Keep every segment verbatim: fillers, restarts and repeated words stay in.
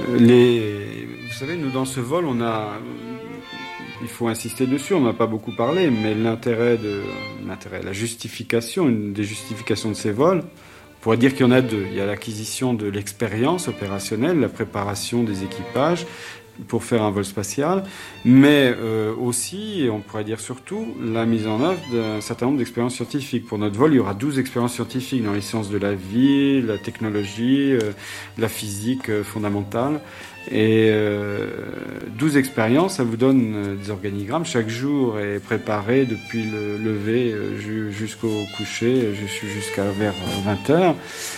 Les, vous savez, nous dans ce vol, on a, il faut insister dessus, on n'a pas beaucoup parlé, mais l'intérêt de, l'intérêt, la justification, une des justifications de ces vols, on pourrait dire qu'il y en a deux. Il y a l'acquisition de l'expérience opérationnelle, la préparation des équipages pour faire un vol spatial, mais euh, aussi, et on pourrait dire surtout, la mise en œuvre d'un certain nombre d'expériences scientifiques. Pour notre vol, il y aura douze expériences scientifiques dans les sciences de la vie, la technologie, euh, la physique euh, fondamentale. Et euh, douze expériences, ça vous donne euh, des organigrammes. Chaque jour est préparé depuis le lever euh, jusqu'au coucher, jusqu'à vers vingt heures.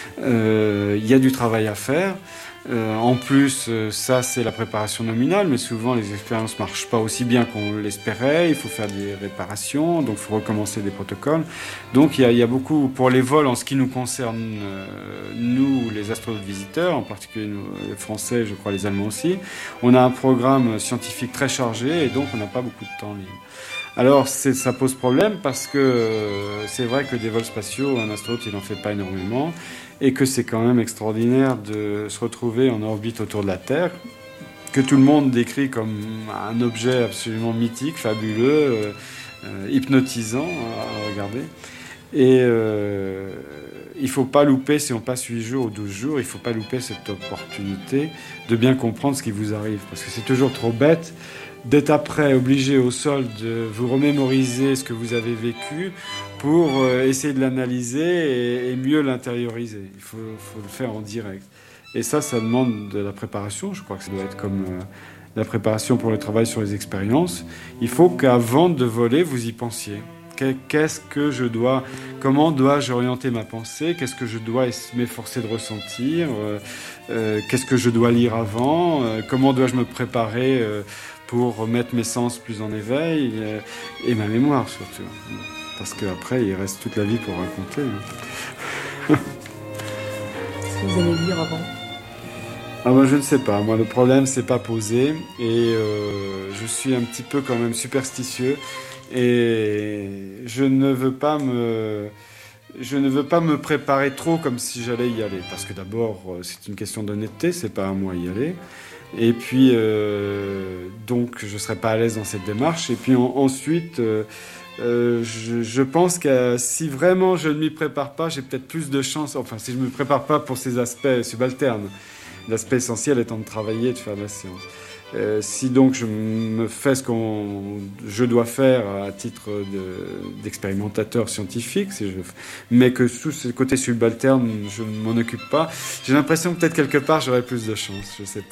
Euh, il y a du travail à faire. Euh, en plus, euh, ça c'est la préparation nominale, mais souvent les expériences marchent pas aussi bien qu'on l'espérait. Il faut faire des réparations, donc il faut recommencer des protocoles. Donc il y a, il y a beaucoup pour les vols en ce qui nous concerne, euh, nous les astronautes visiteurs, en particulier nous, les Français, je crois les Allemands aussi. On a un programme scientifique très chargé et donc on n'a pas beaucoup de temps libre. Alors c'est, ça pose problème parce que euh, c'est vrai que des vols spatiaux, un astronaute il n'en fait pas énormément. Et que c'est quand même extraordinaire de se retrouver en orbite autour de la Terre, que tout le monde décrit comme un objet absolument mythique, fabuleux, euh, euh, hypnotisant à regarder. Et euh, il ne faut pas louper, si on passe huit jours ou douze jours, il ne faut pas louper cette opportunité de bien comprendre ce qui vous arrive. Parce que c'est toujours trop bête d'être après obligé au sol de vous remémoriser ce que vous avez vécu pour euh, essayer de l'analyser et, et mieux l'intérioriser. Il faut, faut le faire en direct. Et ça, ça demande de la préparation. Je crois que ça doit être comme euh, la préparation pour le travail sur les expériences. Il faut qu'avant de voler, vous y pensiez. Qu'est-ce que je dois, comment dois-je orienter ma pensée? Qu'est-ce que je dois m'efforcer de ressentir? euh, euh, Qu'est-ce que je dois lire avant? euh, Comment dois-je me préparer euh, pour mettre mes sens plus en éveil? euh, Et ma mémoire surtout. Parce qu'après, il reste toute la vie pour raconter. Est-ce que vous allez lire avant? Ah ben, je ne sais pas. Moi, le problème, c'est pas posé. Et euh, je suis un petit peu quand même superstitieux. Et je ne veux pas me... Je ne veux pas me préparer trop comme si j'allais y aller. Parce que d'abord, c'est une question d'honnêteté. C'est pas à moi d'y aller. Et puis, euh, donc, je ne serais pas à l'aise dans cette démarche. Et puis, en, ensuite... Euh, Euh, je, je pense que si vraiment je ne m'y prépare pas, j'ai peut-être plus de chance, enfin si je ne me prépare pas pour ces aspects subalternes, l'aspect essentiel étant de travailler et de faire de la science. Euh, si donc je me fais ce que je dois faire à titre de, d'expérimentateur scientifique, si je, mais que sous ce côté subalterne, je ne m'en occupe pas, j'ai l'impression que peut-être quelque part j'aurais plus de chance, je ne sais